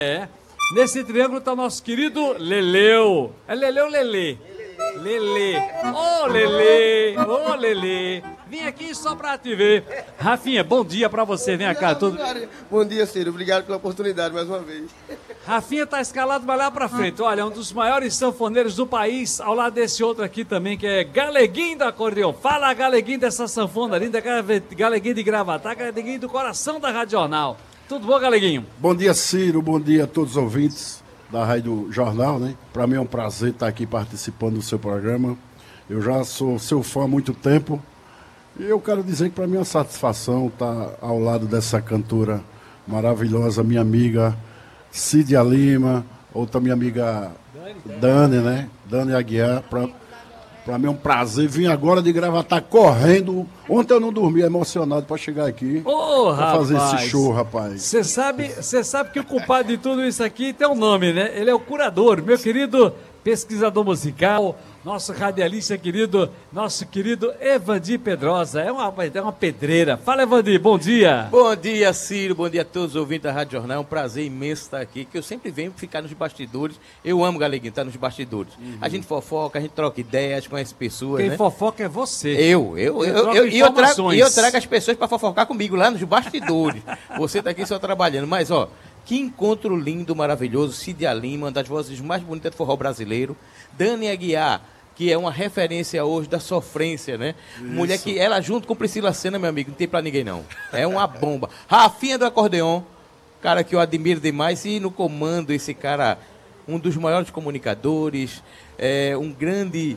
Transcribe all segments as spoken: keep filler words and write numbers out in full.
É. Nesse triângulo está o nosso querido Leleu. É Leleu Lelê. Lelê. Ô, oh, Lelê. Ô, oh, Lelê. Vim aqui só pra te ver. Rafinha, bom dia pra você. Vem cá. Tudo... Bom dia, Ciro. Obrigado pela oportunidade mais uma vez. Rafinha tá escalado, vai lá pra frente. Olha, um dos maiores sanfoneiros do país, ao lado desse outro aqui também, que é Galeguinho do acordeão. Fala, Galeguinho, dessa sanfona linda, Galeguinho de Gravatá, Galeguinho do coração da Rádio Jornal. Tudo bom, Galeguinho? Bom dia, Ciro. Bom dia a todos os ouvintes da Rádio Jornal, né? Para mim é um prazer estar aqui participando do seu programa. Eu já sou seu fã há muito tempo e eu quero dizer que para mim é uma satisfação estar ao lado dessa cantora maravilhosa, minha amiga Cídia Lima, outra minha amiga Dani, né? Dani Aguiar. Para mim é um prazer. Vim agora de Gravatá correndo. Ontem eu não dormi, emocionado para chegar aqui. Ô, oh, pra fazer esse show, rapaz. Você sabe, você sabe que o culpado de tudo isso aqui tem um nome, né? Ele é o curador, meu querido pesquisador musical, nosso radialista querido, nosso querido Evandir Pedrosa. É uma, é uma pedreira. Fala, Evandir, bom dia. Bom dia, Ciro. Bom dia a todos os ouvintes da Rádio Jornal. É um prazer imenso estar aqui, que eu sempre venho ficar nos bastidores. Eu amo, Galeguinho, estar nos bastidores. Uhum. A gente fofoca, a gente troca ideias, conhece pessoas, Quem né? fofoca é você. Eu, eu, eu, eu, eu, e eu trago, e eu trago as pessoas para fofocar comigo lá nos bastidores. Você está aqui só trabalhando, mas ó, que encontro lindo, maravilhoso. Cídia Lima, uma das vozes mais bonitas do forró brasileiro. Dani Aguiar, que é uma referência hoje da sofrência, né? Isso. Mulher que, ela junto com Priscila Senna, meu amigo, não tem pra ninguém não. É uma bomba. Rafinha do acordeon, cara que eu admiro demais. E no comando, esse cara, um dos maiores comunicadores, é, um grande...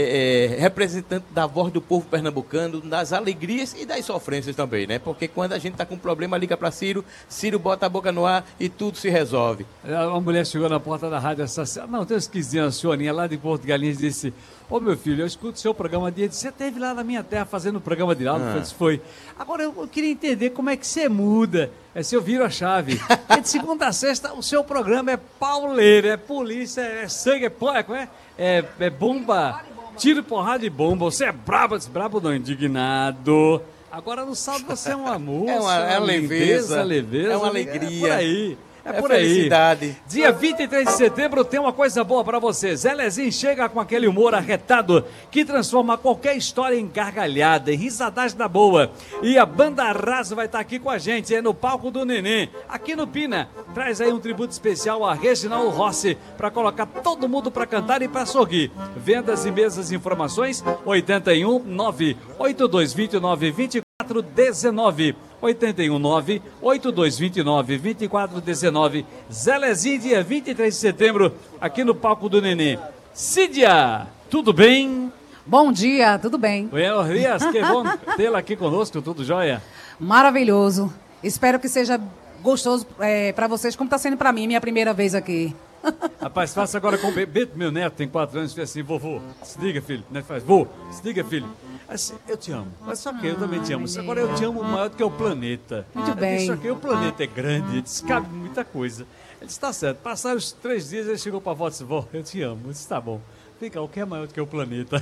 É, é, representante da voz do povo pernambucano, das alegrias e das sofrências também, né? Porque quando a gente tá com um problema, liga pra Ciro, Ciro bota a boca no ar e tudo se resolve. Uma mulher chegou na porta da rádio essa... Não, tem uns quinze anos, senhorinha lá de Porto Galinhas, disse: ô, oh, meu filho, eu escuto o seu programa de... Você esteve lá na minha terra fazendo o programa de aula? Ah. Foi. Agora, eu queria entender como é que você muda. É se eu viro a chave. É de segunda a sexta, o seu programa é pauleiro, é polícia, é sangue, é... É, é, é bomba... Tiro, porrada e bomba, você é brabo, brabo não, indignado. Agora no sábado você é um amor, é uma, é uma leveza, leveza, é uma alegria. É por aí. É, é por felicidade. Aí. Dia vinte e três de setembro tem uma coisa boa pra você. Zé Lezinho chega com aquele humor arretado que transforma qualquer história em gargalhada, em risadagem da boa. E a Banda Arraso vai estar aqui com a gente, é no palco do Neném, aqui no Pina. Traz aí um tributo especial a Reginaldo Rossi para colocar todo mundo para cantar e para sorrir. Vendas e mesas, informações oito um nove oito dois dois nove dois quatro um nove. oito um nove oito dois dois nove dois quatro um nove. Zé Lezinho, dia vinte e três de setembro, aqui no palco do Nenê. Cídia, tudo bem? Bom dia, tudo bem. Buenos dias, que bom tê-la aqui conosco, tudo jóia? Maravilhoso. Espero que seja gostoso é, para vocês, como está sendo para mim, minha primeira vez aqui. Rapaz, faça agora com o Beto, meu neto, tem quatro anos, fez assim: vovô, se diga, filho. Né? Faz, vô, se diga, filho. Assim, eu te amo, mas só que eu também te amo. Agora eu te amo maior do que o planeta. Muito bem. Só que o planeta é grande, ele disse, cabe muita coisa. Ele disse, tá certo. Passaram os três dias, ele chegou pra avó e disse: vó, eu te amo. Eu disse, tá bom. Vem cá, o que é maior do que o planeta?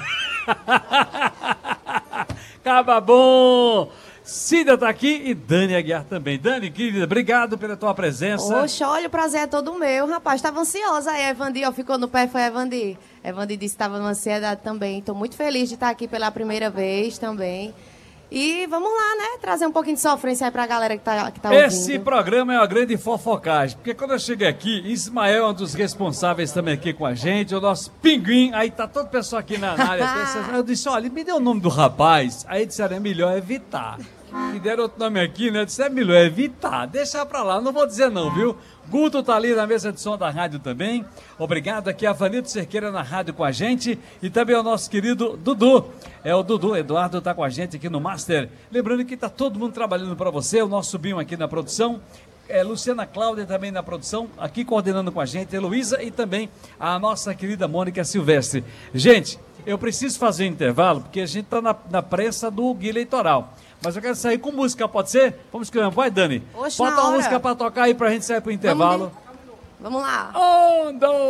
Acaba bom! Cida tá aqui e Dani Aguiar também. Dani, querida, obrigado pela tua presença. Oxe, olha, o prazer é todo meu, rapaz. Estava ansiosa aí, Evandir, ó, ficou no pé, foi Evandir. Evandir disse que estava numa ansiedade também. Estou muito feliz de estar aqui pela primeira vez também. E vamos lá, né? Trazer um pouquinho de sofrência aí pra galera que tá, que tá ouvindo. Esse programa é uma grande fofocagem, porque quando eu cheguei aqui, Ismael é um dos responsáveis também aqui com a gente, o nosso pinguim, aí tá todo o pessoal aqui na área. Eu disse, olha, me dê o nome do rapaz. Aí disseram, é melhor evitar. Me deram outro nome aqui, né? Eu disse, é melhor evitar, deixa pra lá, não vou dizer não, viu? Guto tá ali na mesa de som da rádio também. Obrigado aqui a Vanito Cerqueira na rádio com a gente. E também o nosso querido Dudu. É o Dudu, Eduardo tá com a gente aqui no Master. Lembrando que tá todo mundo trabalhando para você. O nosso Binho aqui na produção. É, Luciana Cláudia também na produção, aqui coordenando com a gente. Heloísa e também a nossa querida Mônica Silvestre. Gente, eu preciso fazer um intervalo, porque a gente tá na, na pressa do guia eleitoral. Mas eu quero sair com música, pode ser? Vamos escrever. Vai, Dani. Oxe, bota uma música pra tocar aí pra gente sair pro intervalo. Vamos, Vamos lá. Um, dois.